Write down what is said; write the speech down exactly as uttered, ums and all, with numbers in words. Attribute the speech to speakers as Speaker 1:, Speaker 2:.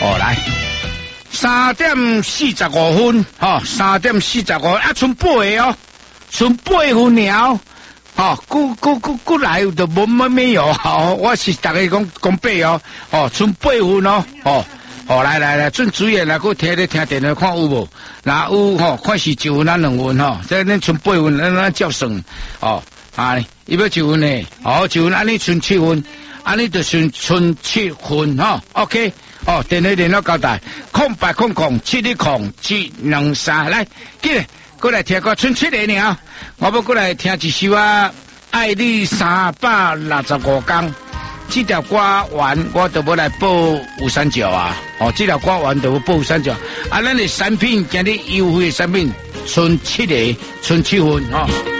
Speaker 1: 哦，来，三点四十五分，哦，三点四十五，啊，剩八个哦，剩八分了，哦，过过过过来就冇乜咩有，哦，我是大家讲讲八哦，哦，剩八分哦，哦。哦，来来来，准主任来，我听咧听电话看有无？若有吼，看是一分啊两分吼，这恁剩八分，咱咱照算哦。啊，伊要一分呢，哦，一分安尼剩七分，安尼就剩剩七分吼。OK， 哦，电话联络交代，空八空空七一空七两三，来，记咧，过来听个剩七个呢，我要过来听一首啊，爱你三百六十五天。这条歌完，我就要来报有三角啊！哦，这条歌完就要报有三角。啊，咱的产品今日优惠的产品，剩七个，剩七分哦。